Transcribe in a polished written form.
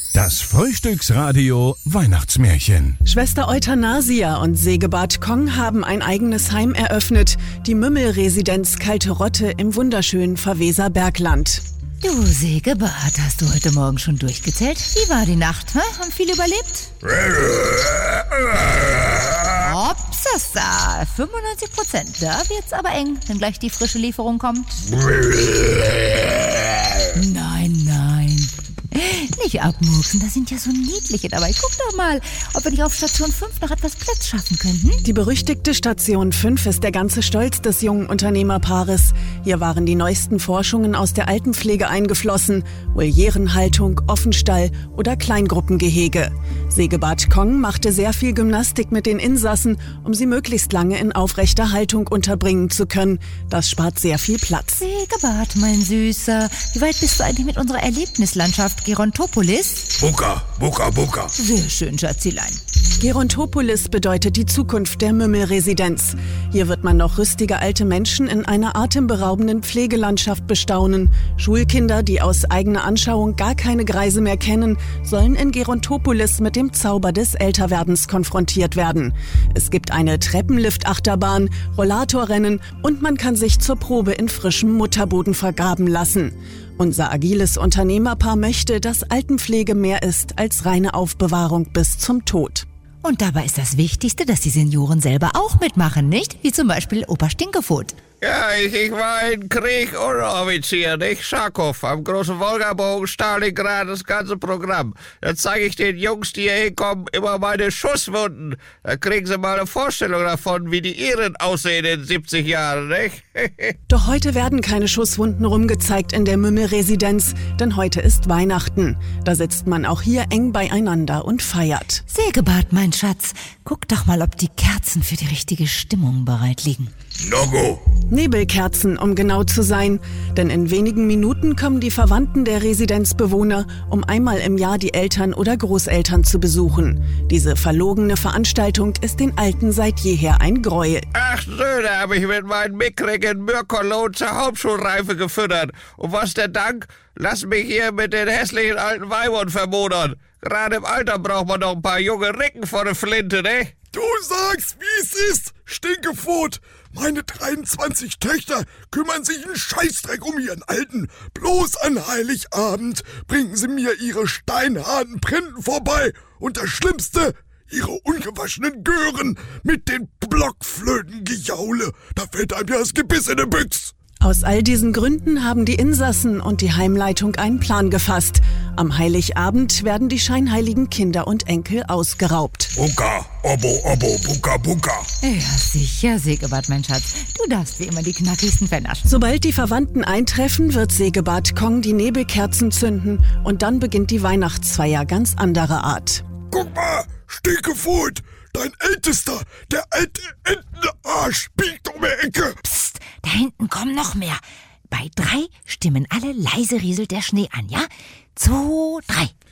Das Frühstücksradio Weihnachtsmärchen. Schwester Euthanasia und Segebart Kong haben ein eigenes Heim eröffnet, die Mümmelresidenz Kalte Rotte im wunderschönen Verweser Bergland. Du Segebart, hast du heute Morgen schon durchgezählt? Wie war die Nacht? Haben viele überlebt? Hopsasa, 95%. Da wird's aber eng, wenn gleich die frische Lieferung kommt. Nein. Nicht abmurksen, da sind ja so niedliche dabei. Guck doch mal, ob wir nicht auf Station 5 noch etwas Platz schaffen könnten. Die berüchtigte Station 5 ist der ganze Stolz des jungen Unternehmerpaares. Hier waren die neuesten Forschungen aus der Altenpflege eingeflossen. Volierenhaltung, Offenstall oder Kleingruppengehege. Segebart Kong machte sehr viel Gymnastik mit den Insassen, um sie möglichst lange in aufrechter Haltung unterbringen zu können. Das spart sehr viel Platz. Segebart, mein Süßer, wie weit bist du eigentlich mit unserer Erlebnislandschaft Gerontopolis? Buka. Sehr schön, Schatzilein. Gerontopolis bedeutet die Zukunft der Mümmelresidenz. Hier wird man noch rüstige alte Menschen in einer atemberaubenden Pflegelandschaft bestaunen. Schulkinder, die aus eigener Anschauung gar keine Greise mehr kennen, sollen in Gerontopolis mit dem Zauber des Älterwerdens konfrontiert werden. Es gibt eine Treppenlift-Achterbahn, Rollatorrennen und man kann sich zur Probe in frischem Mutterboden vergraben lassen. Unser agiles Unternehmerpaar möchte, dass Altenpflege mehr ist als reine Aufbewahrung bis zum Tod. Und dabei ist das Wichtigste, dass die Senioren selber auch mitmachen, nicht? Wie zum Beispiel Opa Stinkefot. Ja, ich war in Krieg Unteroffizier, nicht? Scharkow, am großen Wolgabogen, Stalingrad, das ganze Programm. Da zeige ich den Jungs, die hier hinkommen, immer meine Schusswunden. Da kriegen sie mal eine Vorstellung davon, wie die ihren aussehen in 70 Jahren, nicht? Doch heute werden keine Schusswunden rumgezeigt in der Mümmelresidenz, denn heute ist Weihnachten. Da sitzt man auch hier eng beieinander und feiert. Segebart, mein Schatz, guck doch mal, ob die Kerzen für die richtige Stimmung bereit liegen. Logo. Nebelkerzen, um genau zu sein. Denn in wenigen Minuten kommen die Verwandten der Residenzbewohner, um einmal im Jahr die Eltern oder Großeltern zu besuchen. Diese verlogene Veranstaltung ist den Alten seit jeher ein Gräuel. 8 Söhne habe ich mit meinen mickrigen Mürkolon zur Hauptschulreife gefüttert. Und was der Dank? Lass mich hier mit den hässlichen alten Weibern vermodern. Gerade im Alter braucht man noch ein paar junge Ricken vor der Flinte, ne? Du sagst, wie es ist, Stinkefot. Meine 23 Töchter kümmern sich einen Scheißdreck um ihren Alten. Bloß an Heiligabend bringen sie mir ihre steinharten Printen vorbei. Und das Schlimmste, ihre ungewaschenen Gören mit den Blockflötengejaule. Da fällt einem ja das Gebiss in den Büchs. Aus all diesen Gründen haben die Insassen und die Heimleitung einen Plan gefasst. Am Heiligabend werden die scheinheiligen Kinder und Enkel ausgeraubt. Buka, Obo, Buka. Ja, sicher, Segebart, mein Schatz. Du darfst wie immer die knackigsten vernaschen. Sobald die Verwandten eintreffen, wird Segebart Kong die Nebelkerzen zünden und dann beginnt die Weihnachtsfeier ganz anderer Art. Guck mal, Stinkefot, dein Ältester, der alte Entenarsch, biegt um die Ecke. Psst, da hinten kommen noch mehr. Bei 3 stimmen alle leise rieselt der Schnee an, ja? 2, 3.